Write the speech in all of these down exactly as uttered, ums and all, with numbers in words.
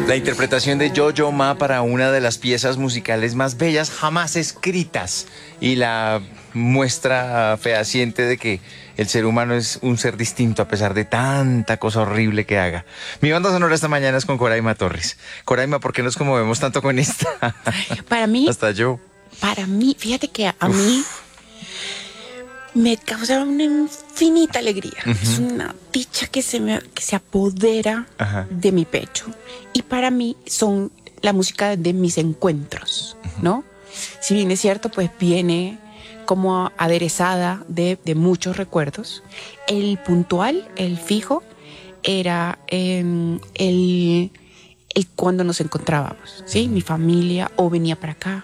La interpretación de Yo-Yo Ma para una de las piezas musicales más bellas jamás escritas y la muestra fehaciente de que el ser humano es un ser distinto a pesar de tanta cosa horrible que haga. Mi banda sonora esta mañana es con Coraima Torres. Coraima, ¿por qué nos conmovemos tanto con esta? Para mí... Hasta yo. Para mí, fíjate que a, a mí me causa una infinita alegría. Uh-huh. Es una dicha que se, me, que se apodera uh-huh. de mi pecho. Y para mí son la música de mis encuentros, uh-huh. ¿no? Si bien es cierto, pues viene como aderezada de, de muchos recuerdos. El puntual, el fijo, era eh, el, el cuando nos encontrábamos, ¿sí? Mi familia o venía para acá,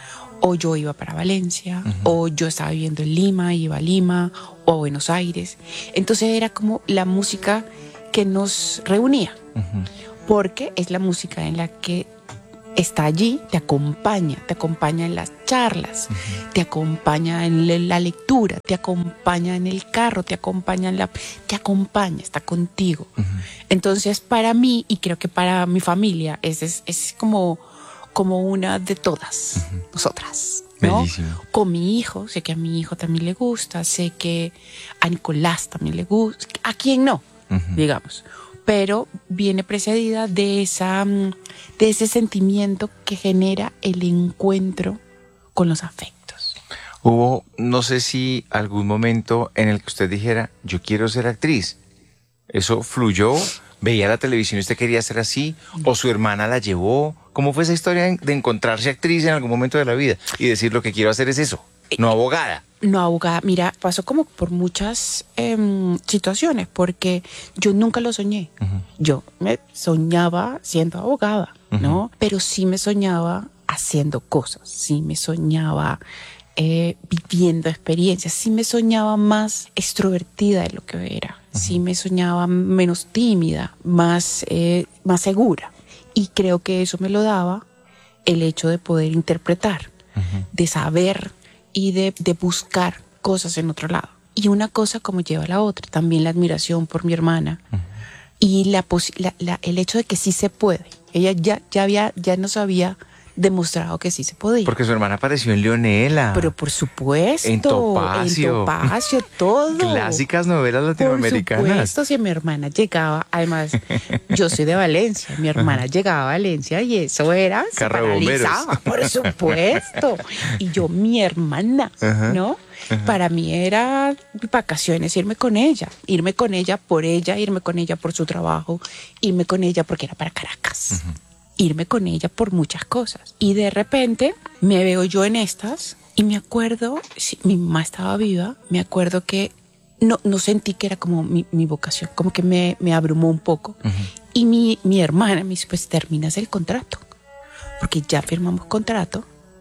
o yo iba para Valencia, uh-huh. o yo estaba viviendo en Lima, iba a Lima, o a Buenos Aires. Entonces era como la música que nos reunía, uh-huh. porque es la música en la que está allí, te acompaña, te acompaña en las charlas, uh-huh. te acompaña en la lectura, te acompaña en el carro, te acompaña en la... te acompaña, está contigo. Uh-huh. Entonces para mí, y creo que para mi familia, es, es, es como... como una de todas, uh-huh. nosotras, ¿no? Bellísimo. Con mi hijo, sé que a mi hijo también le gusta, sé que a Nicolás también le gusta, a quien no, uh-huh. digamos, pero viene precedida de, esa, de ese sentimiento que genera el encuentro con los afectos. Hubo, no sé si algún momento en el que usted dijera, yo quiero ser actriz, ¿eso fluyó? ¿Veía la televisión y usted quería ser así? ¿O su hermana la llevó? ¿Cómo fue esa historia de encontrarse actriz en algún momento de la vida y decir lo que quiero hacer es eso? No abogada. No abogada. Mira, pasó como por muchas eh, situaciones, porque yo nunca lo soñé. Uh-huh. Yo me soñaba siendo abogada, uh-huh. ¿no? Pero sí me soñaba haciendo cosas, sí me soñaba eh, viviendo experiencias, sí me soñaba más extrovertida de lo que era. Sí me soñaba menos tímida, más, eh, más segura. Y creo que eso me lo daba el hecho de poder interpretar, uh-huh. de saber y de, de buscar cosas en otro lado. Y una cosa como lleva a la otra. También la admiración por mi hermana uh-huh. y la, la, la, el hecho de que sí se puede. Ella ya, ya, había, ya nos había demostrado que sí se podía. Porque su hermana apareció en Leonela. Pero por supuesto. En Topacio. En Topacio, todo. Clásicas novelas latinoamericanas. Por supuesto, si mi hermana llegaba, además, yo soy de Valencia, mi hermana uh-huh. llegaba a Valencia y eso era, se paralizaba, por supuesto. Y yo, mi hermana, uh-huh. ¿no? Uh-huh. Para mí era vacaciones, irme con ella, irme con ella por ella, irme con ella por su trabajo, irme con ella porque era para Caracas. Uh-huh. Irme con ella por muchas cosas. Y de repente me veo yo en estas y me acuerdo, si mi mamá estaba viva, me acuerdo que no, no sentí que era como mi, mi vocación, como que me, me abrumó un poco. Uh-huh. Y mi, mi hermana me dice, pues terminas el contrato, porque ya firmamos contrato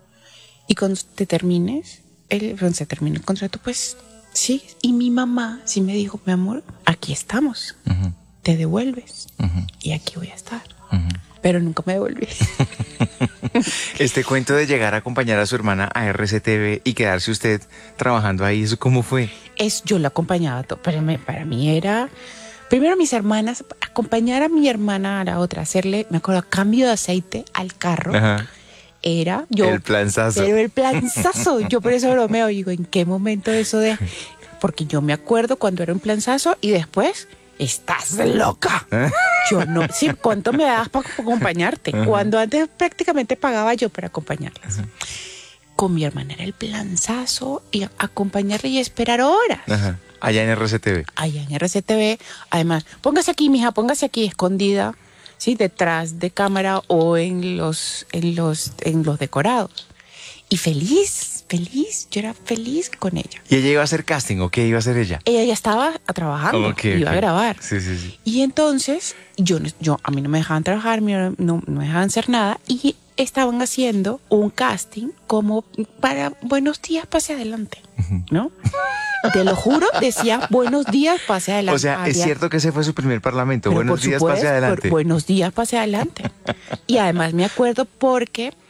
y cuando te termines, el, cuando se termine el contrato, pues sí. Y mi mamá sí me dijo, mi amor, aquí estamos, uh-huh. te devuelves uh-huh. y aquí voy a estar. Uh-huh. Pero nunca me devolví. Este cuento de llegar a acompañar a su hermana a R C T V y quedarse usted trabajando ahí, ¿eso cómo fue? Es, yo la acompañaba, todo, pero me, para mí era... Primero mis hermanas, acompañar a mi hermana a la otra, hacerle, me acuerdo, cambio de aceite al carro. Ajá. Era yo... El planzazo. Pero el planzazo. Yo por eso bromeo, digo, ¿en qué momento eso de...? Porque yo me acuerdo cuando era un planzazo y después... Estás loca. ¿Eh? Yo no, sí, ¿cuánto me das para acompañarte? Uh-huh. Cuando antes prácticamente pagaba yo para acompañarlas. Uh-huh. Con mi hermana era el planzazo y acompañarle y esperar horas. Uh-huh. Allá en R C T V. Allá en R C T V. Además, póngase aquí, mija, póngase aquí escondida, sí, detrás de cámara o en los, en los, en los decorados. Y feliz, feliz, yo era feliz con ella. ¿Y ella iba a hacer casting o qué iba a hacer ella? Ella ya estaba trabajando, okay, iba okay. a grabar. Sí, sí, sí. Y entonces, yo, yo, a mí no me dejaban trabajar, no, no me dejaban hacer nada. Y estaban haciendo un casting como para Buenos Días, pase adelante, ¿no? Te lo juro, decía Buenos Días, pase adelante. O sea, Había... es cierto que ese fue su primer parlamento. Pero buenos días, supuesto, pase adelante. Buenos días, pase adelante. Y además me acuerdo porque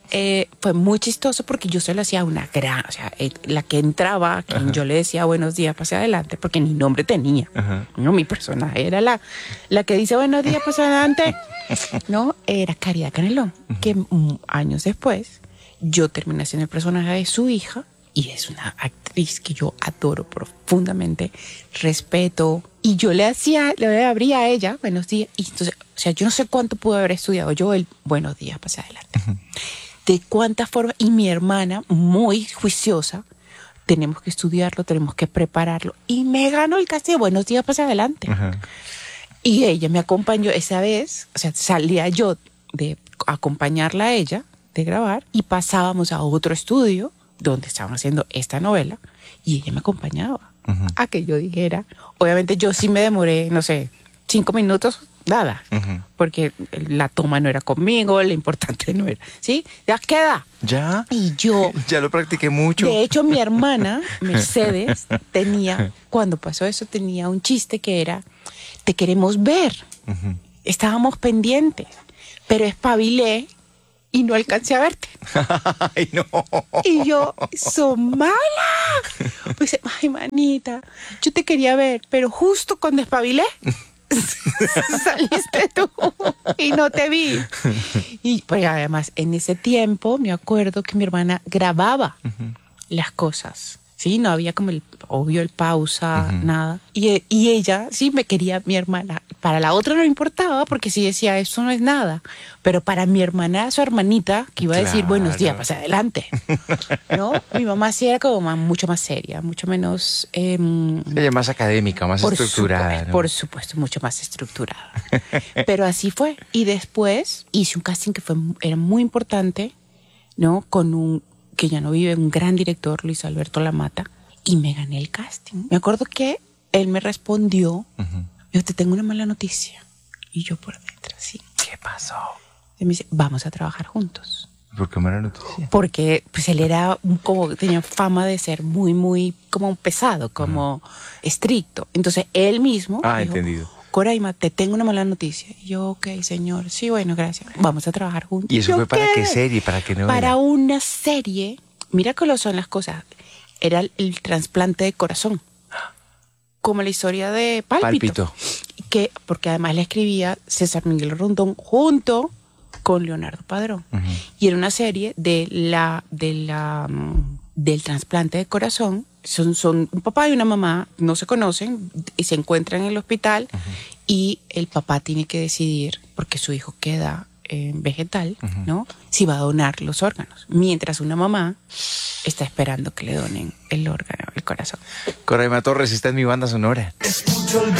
eh, fue muy chistoso porque yo se lo hacía a una gran, o sea, eh, la que entraba, a quien Ajá. yo le decía buenos días, pase adelante, porque ni nombre tenía. Ajá. No, mi personaje era la, la que dice buenos días, pase adelante. No, era Caridad Canelón, uh-huh. que um, años después yo terminé siendo el personaje de su hija y es una actriz que yo adoro profundamente, respeto, y yo le hacía, le abría a ella buenos días, y entonces, o sea, yo no sé cuánto pude haber estudiado yo el buenos días, pase adelante. Uh-huh. De cuántas formas, y mi hermana, muy juiciosa, tenemos que estudiarlo, tenemos que prepararlo, y me ganó el casting de buenos días, pase adelante. Uh-huh. Y ella me acompañó esa vez, o sea, salía yo de acompañarla a ella, de grabar, y pasábamos a otro estudio donde estaban haciendo esta novela, y ella me acompañaba uh-huh. a que yo dijera. Obviamente yo sí me demoré, no sé, cinco minutos, nada, uh-huh. porque la toma no era conmigo, lo importante no era, ¿sí? Ya queda. ¿Ya? Y yo... Ya lo practiqué mucho. De hecho, mi hermana, Mercedes, tenía, cuando pasó eso, tenía un chiste que era, te queremos ver. Uh-huh. Estábamos pendientes, pero espabilé y no alcancé a verte. Ay, no. Y yo, ¡son mala! Pues, ay, manita, yo te quería ver, pero justo cuando espabilé, saliste tú y no te vi. Y pues además, en ese tiempo, me acuerdo que mi hermana grababa uh-huh. las cosas. Sí, no había como el, obvio, el pausa, uh-huh. nada. Y, y ella, sí, me quería, mi hermana. Para la otra no le importaba, porque sí decía, eso no es nada. Pero para mi hermana, su hermanita, que iba a decir, claro. buenos días, pasa adelante. ¿No? Mi mamá sí era como más, mucho más seria, mucho menos... Eh, Ella más académica, más estructurada. Supu- ¿no? Por supuesto, mucho más estructurada. Pero así fue. Y después hice un casting que fue, era muy importante, ¿no? Con un... que ya no vive, un gran director, Luis Alberto Lamata, y me gané el casting. Me acuerdo que él me respondió, uh-huh. yo te tengo una mala noticia. Y yo por dentro, sí. ¿Qué pasó? Y me dice, vamos a trabajar juntos. ¿Por qué mala noticia? Porque pues él era un, como, tenía fama de ser muy, muy, como pesado, como uh-huh. estricto. Entonces él mismo Ah, dijo, entendido. Coraima, te tengo una mala noticia. Y yo, ok, señor. Sí, bueno, gracias. Vamos a trabajar juntos. ¿Y eso yo, fue para ¿qué? qué serie? ¿Para qué novela? Para una serie. Mira cómo son las cosas. Era el, el trasplante de corazón. Como la historia de Pálpito. Pálpito. Que, porque además la escribía César Miguel Rondón junto con Leonardo Padrón. Uh-huh. Y era una serie de la, de la, del trasplante de corazón. Son, son un papá y una mamá, no se conocen y se encuentran en el hospital uh-huh. y el papá tiene que decidir, porque su hijo queda eh, vegetal, uh-huh. ¿no? Si va a donar los órganos. Mientras una mamá está esperando que le donen el órgano, el corazón. Coraima Torres está en mi banda sonora.